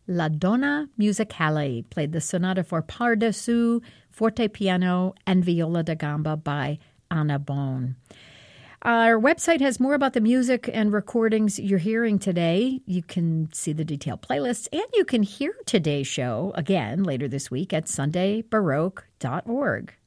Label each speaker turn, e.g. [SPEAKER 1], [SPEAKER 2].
[SPEAKER 1] La Donna Musicale, played the sonata for Pardessus, forte piano, and viola da gamba by Anna Bone. Our website has more about the music and recordings you're hearing today. You can see the detailed playlists, and you can hear today's show again later this week at sundaybaroque.org.